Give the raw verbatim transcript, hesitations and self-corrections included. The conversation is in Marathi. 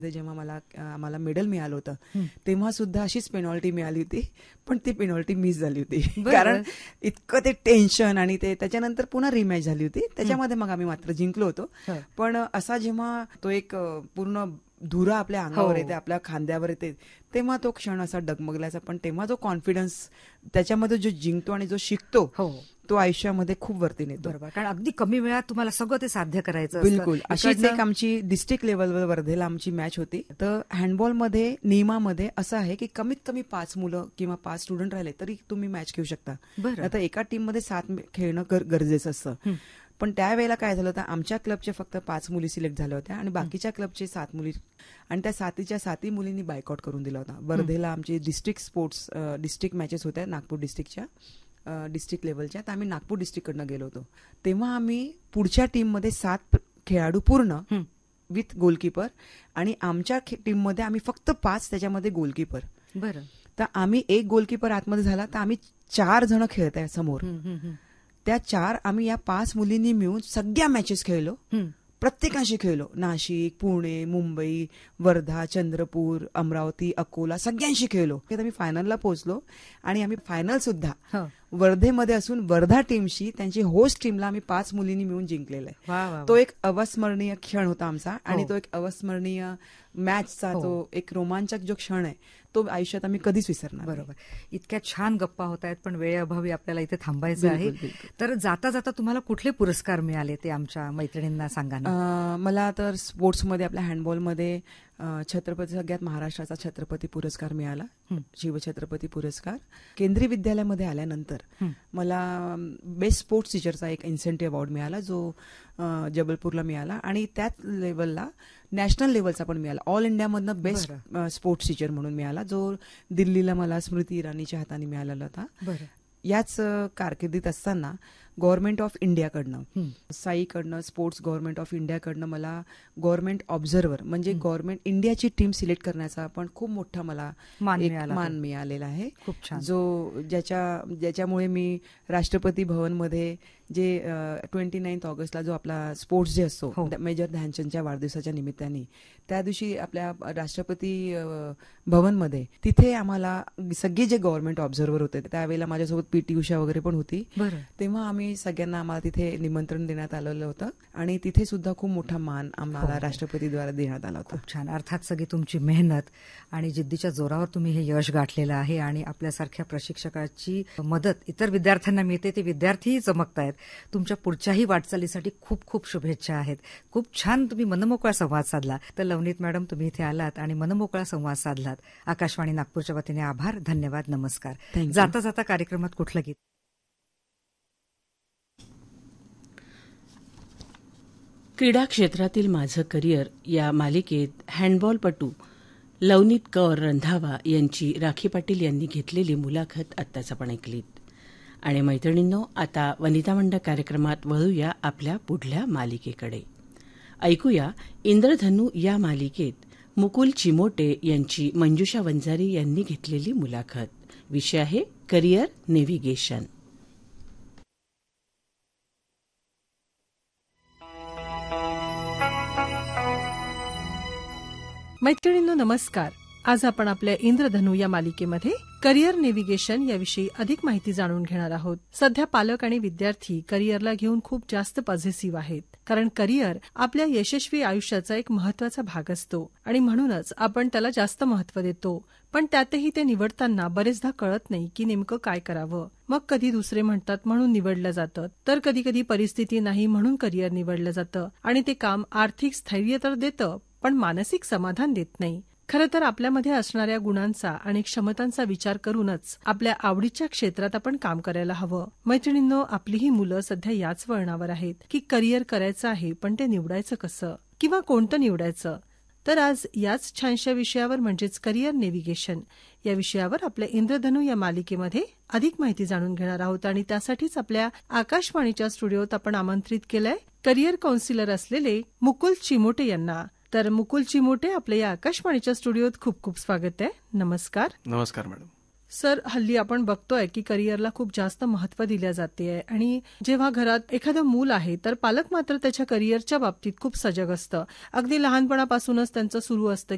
जेव्हा मला आम्हाला मेडल मिळालं होतं तेव्हा सुद्धा अशीच पेनॉल्टी मिळाली होती, पण ती पेनॉल्टी मिस झाली होती. कारण इतकं ते टेन्शन आणि ते त्याच्यानंतर पुन्हा रिमॅच झाली होती, त्याच्यामध्ये मग आम्ही मात्र जिंकलो होतो. पण असा जेव्हा तो एक पूर्ण धुरा आपल्या अंगावर येते, आपल्या खांद्यावर येते, तेव्हा तो क्षण असा डगमगल्याचा. पण तेव्हा जो कॉन्फिडन्स त्याच्यामध्ये जो जिंकतो आणि जो शिकतो तो आयुष्यामध्ये खूप वरती नेतो. बरोबर, कारण अगदी कमी वेळात तुम्हाला सगळं ते साध्य करायचं. बिलकुल. अशीच एक आमची डिस्ट्रिक्ट लेवलवर वर्धेला आमची मॅच होती. तर हँडबॉलमध्ये नियमामध्ये असं आहे की कमीत कमी पाच मुलं किंवा पाच स्टुडंट राहिले तरी तुम्ही मॅच खेळू शकता. आता एका टीममध्ये सात खेळणं गरजेचं असतं. पण त्यावेळेला काय झालं होतं, आमच्या क्लबचे फक्त पाच मुली सिलेक्ट झाल्या होत्या आणि बाकीच्या क्लबचे सात मुली, आणि त्या सातीच्या साती मुलींनी बायकआउट करून दिला होता. वर्धेला आमची डिस्ट्रिक्ट स्पोर्ट्स डिस्ट्रिक्ट मॅचेस होत्या नागपूर डिस्ट्रिक्टच्या डिस्ट्रिक्ट लेवलच्या, तर आम्ही नागपूर डिस्ट्रिक्टकडनं गेलो होतो. तेव्हा आम्ही पुढच्या टीममध्ये सात खेळाडू पूर्ण विथ गोलकीपर आणि आमच्या टीममध्ये आम्ही फक्त पाच, त्याच्यामध्ये गोलकीपर. बरं. तर आम्ही एक गोलकीपर आतमध्ये झाला, तर आम्ही चार जण खेळत आहे समोर. त्या चार आम्ही या पाच मुलींनी मिळून सगळ्या मॅचेस खेळलो, प्रत्येकाशी खेळलो. नाशिक, पुणे, मुंबई, वर्धा, चंद्रपूर, अमरावती, अकोला सगळ्यांशी खेळलो. आम्ही फायनलला पोहोचलो आणि आम्ही फायनल सुद्धा वर्धेमध्ये असून वर्धा टीमशी, त्यांची होस्ट टीमला आम्ही पाच मुलींनी मिळून जिंकलेला आहे. तो एक अविस्मरणीय क्षण होता आमचा आणि तो एक अविस्मरणीय मॅचचा तो एक रोमांचक जो क्षण आहे तो आयुष्यात आम्ही कधीच विसरणार. बरोबर. इतक्या छान गप्पा होत आहेत, पण वेळेअभावी आपल्याला इथे थांबायचं आहे. तर जाता जाता तुम्हाला कुठले पुरस्कार मिळाले ते आमच्या मैत्रिणींना सांगा ना. मला तर स्पोर्ट्समध्ये आपल्या हँडबॉलमध्ये छत्रपती, सगळ्यात महाराष्ट्राचा छत्रपती पुरस्कार मिळाला, शिवछत्रपती पुरस्कार. केंद्रीय विद्यालयामध्ये आल्यानंतर मला बेस्ट स्पोर्ट्स टीचरचा एक इन्सेंटिव्ह अवॉर्ड मिळाला, जो जबलपूरला मिळाला, आणि त्याच लेवलला नॅशनल लेवलचा पण मिळाला. ऑल इंडियामधनं बेस्ट स्पोर्ट्स टीचर म्हणून मिळाला, जो दिल्लीला मला स्मृती इराणीच्या हाताने मिळालेला होता. याच कारकिर्दीत असताना government of इंडियाकडनं, साईकडनं, sports government of इंडियाकडनं मला गव्हर्नमेंट ऑब्झर्व्हर म्हणजे गव्हर्नमेंट इंडियाची टीम सिलेक्ट करण्याचा पण खूप मोठा मला मान मिळालेला आहे, जो ज्याच्या ज्याच्यामुळे मी राष्ट्रपती भवनमध्ये जे ट्वेंटी नाईन्थ ऑगस्टला जो आपला स्पोर्ट्स डे असतो मेजर ध्यानचंदच्या वाढदिवसाच्या निमित्ताने, त्या दिवशी आपल्या राष्ट्रपती भवनमध्ये तिथे आम्हाला सगळे जे गव्हर्नमेंट ऑब्झर्व्हर होते, त्यावेळेला माझ्यासोबत पीटी उषा वगैरे पण होती, तेव्हा आम्ही सगळ्यांना आम्हाला तिथे निमंत्रण देण्यात आलेलं होतं आणि तिथे सुद्धा खूप मोठा मान आम्हाला राष्ट्रपतीद्वारे देण्यात आला होता. खूप छान. अर्थात सगळी तुमची मेहनत आणि जिद्दीच्या जोरावर तुम्ही हे यश गाठलेलं आहे आणि आपल्यासारख्या प्रशिक्षकाची मदत इतर विद्यार्थ्यांना मिळते, ते विद्यार्थीही चमकतायत. तुमच्या पुढच्याही वाटचालीसाठी खूप खूप शुभेच्छा आहेत. खूप छान तुम्ही मनमोकळा संवाद साधला. तर लवनीत मॅडम, तुम्ही इथे आलात आणि मनमोकळा संवाद साधलात. आकाशवाणी नागपूरच्या वतीने आभार, धन्यवाद, नमस्कार. जाता जाता कार्यक्रमात कुठलं गीत? क्रीडा क्षेत्रातील माझं करिअर या मालिकेत हँडबॉलपटू लवनीत कौर रंधावा यांची राखी पाटील यांनी घेतलेली मुलाखत आत्ताच आपण ऐकलीत. आणि मैत्रिणींनो, आता वनिता मंडळ कार्यक्रमात वळूया आपल्या पुढल्या मालिकेकडे. ऐकूया इंद्रधनू या मालिकेत मुकुल चिमोटे यांची मंजुषा वंजारी यांनी घेतलेली मुलाखत. विषय आहे करिअर नेव्हिगेशन. मैत्रिणींनो, नमस्कार. आज आपण आपल्या इंद्रधनू या मालिकेमध्ये करिअर नेव्हिगेशन याविषयी अधिक माहिती जाणून घेणार आहोत. सध्या पालक आणि विद्यार्थी करिअरला घेऊन खूप जास्त पॉझिटिव्ह आहेत, कारण करिअर आपल्या यशस्वी आयुष्याचा एक महत्वाचा भाग असतो आणि म्हणूनच आपण त्याला जास्त महत्व देतो. पण त्यातही ते निवडताना बरेचदा कळत नाही की नेमकं काय करावं. मग कधी दुसरे म्हणतात म्हणून निवडलं जातं, तर कधी कधी परिस्थिती नाही म्हणून करिअर निवडलं जातं आणि ते काम आर्थिक स्थैर्य तर देतं पण मानसिक समाधान देत नाही. खरं तर आपल्यामध्ये असणाऱ्या गुणांचा आणि क्षमतांचा विचार करूनच आपल्या आवडीच्या क्षेत्रात आपण काम करायला हवं. मैत्रिणींनो, आपली ही मुलं सध्या याच वळणावर आहेत की करिअर करायचं आहे, पण ते निवडायचं कसं किंवा कोणतं निवडायचं. तर आज याच छानशा विषयावर म्हणजेच करिअर नेव्हिगेशन या विषयावर आपल्या इंद्रधनू या मालिकेमध्ये अधिक माहिती जाणून घेणार आहोत. आणि त्यासाठीच आपल्या आकाशवाणीच्या स्टुडिओत आपण आमंत्रित केलंय करिअर काउन्सिलर असलेले मुकुल चिमोटे यांना. तर मुकुल चिमोटे, आपल्या या आकाशवाणीच्या स्टुडिओत खूप खूप स्वागत आहे. नमस्कार. नमस्कार मॅडम. सर, हल्ली आपण बघतोय की करिअरला खूप जास्त महत्व दिल्या जाते आणि जेव्हा घरात एखादं मूल आहे तर पालक मात्र त्याच्या करिअरच्या बाबतीत खूप सजग असतं. अगदी लहानपणापासूनच त्यांचं सुरू असतं